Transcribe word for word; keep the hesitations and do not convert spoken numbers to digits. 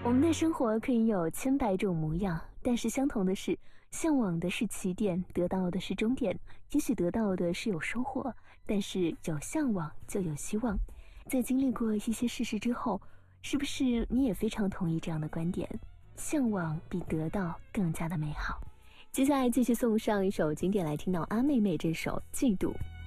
我们的生活可以有千百种模样，但是相同的是，向往的是起点，得到的是终点。也许得到的是有收获，但是有向往就有希望。在经历过一些事实之后，是不是你也非常同意这样的观点？向往比得到更加的美好。接下来继续送上一首经典，来听到阿妹妹这首《嫉妒》。